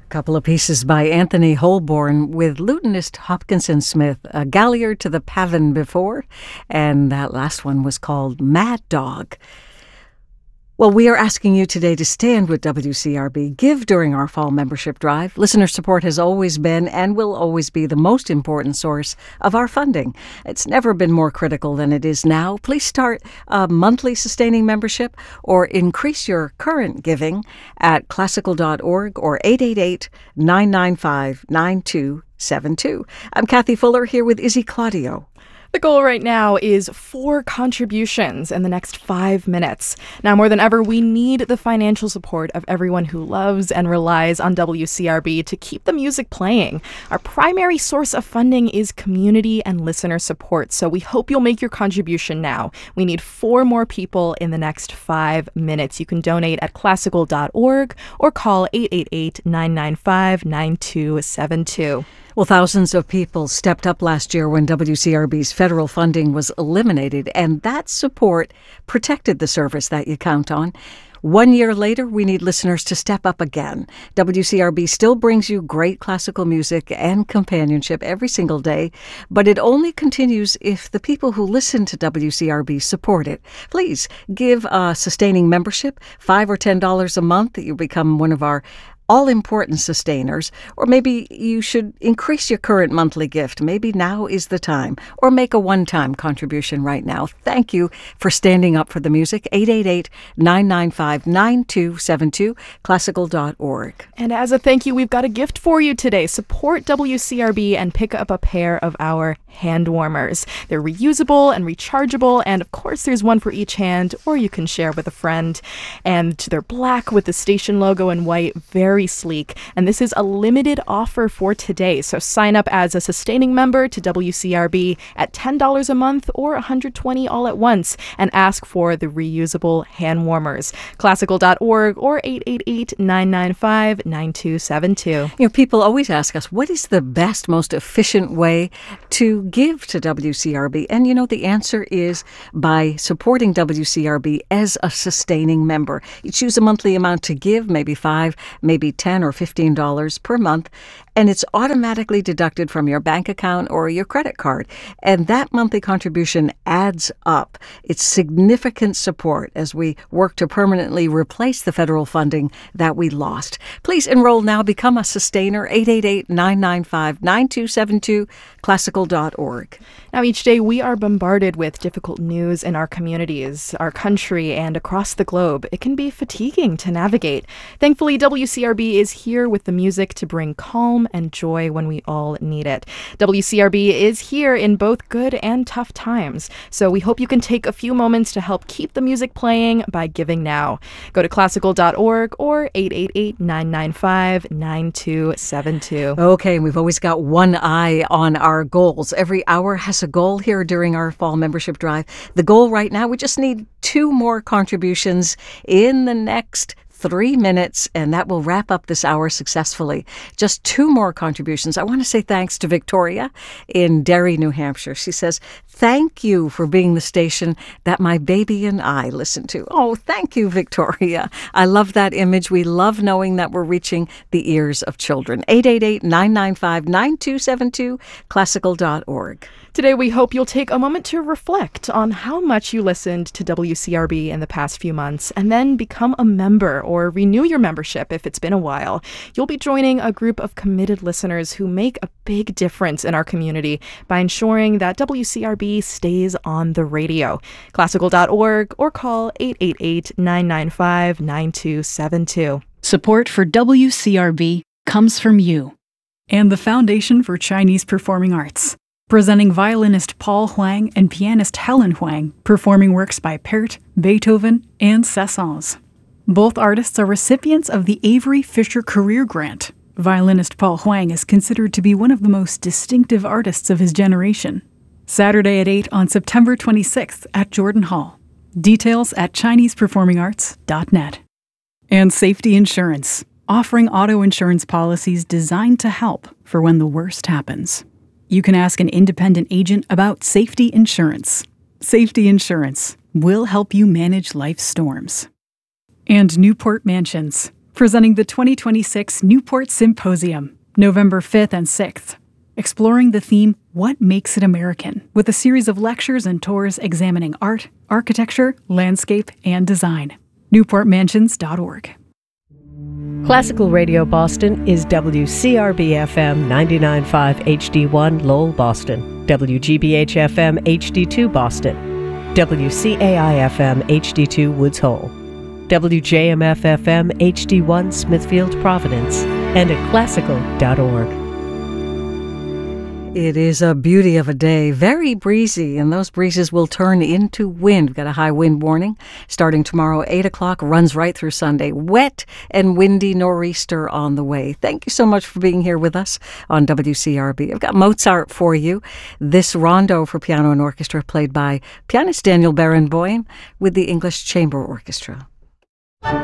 Couple of pieces by Anthony Holborn with lutenist Hopkinson Smith, a Galliard to the Pavin before, and that last one was called Mad Dog. Well, we are asking you today to stand with WCRB, give during our fall membership drive. Listener support has always been and will always be the most important source of our funding. It's never been more critical than it is now. Please start a monthly sustaining membership or increase your current giving at classical.org or 888-995-9272. I'm Kathy Fuller here with Izzy Claudio. The goal right now is 4 contributions in the next 5 minutes. Now, more than ever, we need the financial support of everyone who loves and relies on WCRB to keep the music playing. Our primary source of funding is community and listener support, so we hope you'll make your contribution now. We need 4 more people in the next 5 minutes. You can donate at classical.org or call 888-995-9272. Well, thousands of people stepped up last year when WCRB's federal funding was eliminated, and that support protected the service that you count on. 1 year later, we need listeners to step up again. WCRB still brings you great classical music and companionship every single day, but it only continues if the people who listen to WCRB support it. Please give a sustaining membership, $5 or $10 a month. You become one of our all-important sustainers, or maybe you should increase your current monthly gift. Maybe now is the time, or make a one-time contribution right now. Thank you for standing up for the music. 888-995-9272, classical.org. And as a thank you, we've got a gift for you today. Support WCRB and pick up a pair of our hand warmers. They're reusable and rechargeable, and of course there's one for each hand, or you can share with a friend. And they're black with the station logo in white, very sleek, and this is a limited offer for today. So sign up as a sustaining member to WCRB at $10 a month or $120 all at once and ask for the reusable hand warmers. Classical.org or 888-995-9272. You know, people always ask us, what is the best, most efficient way to give to WCRB? And you know, the answer is by supporting WCRB as a sustaining member. You choose a monthly amount to give, maybe $5, maybe $10 or $15 per month, and it's automatically deducted from your bank account or your credit card. And that monthly contribution adds up. It's significant support as we work to permanently replace the federal funding that we lost. Please enroll now. Become a sustainer. 888-995-9272, classical.org. Now, each day we are bombarded with difficult news in our communities, our country, and across the globe. It can be fatiguing to navigate. Thankfully, WCRB is here with the music to bring calm and joy when we all need it. WCRB is here in both good and tough times, so we hope you can take a few moments to help keep the music playing by giving now. Go to classical.org or 888-995-9272. Okay, we've always got one eye on our goals. Every hour has a goal here during our fall membership drive. The goal right now, we just need 2 more contributions in the next 3 minutes, and that will wrap up this hour successfully. Just 2 more contributions. I want to say thanks to Victoria in Derry, New Hampshire. She says, thank you for being the station that my baby and I listen to. Oh, thank you, Victoria. I love that image. We love knowing that we're reaching the ears of children. 888-995-9272, classical.org. Today, we hope you'll take a moment to reflect on how much you listened to WCRB in the past few months, and then become a member or renew your membership if it's been a while. You'll be joining a group of committed listeners who make a big difference in our community by ensuring that WCRB stays on the radio. Classical.org or call 888-995-9272. Support for WCRB comes from you and the Foundation for Chinese Performing Arts, presenting violinist Paul Huang and pianist Helen Huang, performing works by Pärt, Beethoven, and Saint-Saëns. Both artists are recipients of the Avery Fisher Career Grant. Violinist Paul Huang is considered to be one of the most distinctive artists of his generation. Saturday at 8 on September 26th at Jordan Hall. Details at ChinesePerformingArts.net. And Safety Insurance, offering auto insurance policies designed to help for when the worst happens. You can ask an independent agent about Safety Insurance. Safety Insurance will help you manage life's storms. And Newport Mansions, presenting the 2026 Newport Symposium, November 5th and 6th. Exploring the theme, What Makes It American, with a series of lectures and tours examining art, architecture, landscape, and design. NewportMansions.org. Classical Radio Boston is WCRB-FM 99.5 HD1 Lowell, Boston, WGBH-FM HD2 Boston, WCAI-FM HD2 Woods Hole, WJMF-FM HD1 Smithfield, Providence, and at classical.org. It is a beauty of a day, very breezy, and those breezes will turn into wind. We've got a high wind warning starting tomorrow, 8 o'clock, runs right through Sunday. Wet and windy nor'easter on the way. Thank you so much for being here with us on WCRB. I've got Mozart for you. This rondo for piano and orchestra played by pianist Daniel Barenboim with the English Chamber Orchestra.